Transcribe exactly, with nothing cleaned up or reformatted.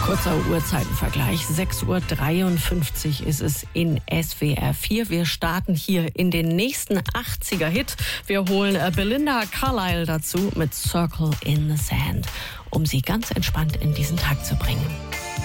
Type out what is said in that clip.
Kurzer Uhrzeitenvergleich. sechs Uhr dreiundfünfzig ist es in S W R vier. Wir starten hier in den nächsten achtziger-Hit. Wir holen Belinda Carlisle dazu mit Circle in the Sand, um sie ganz entspannt in diesen Tag zu bringen.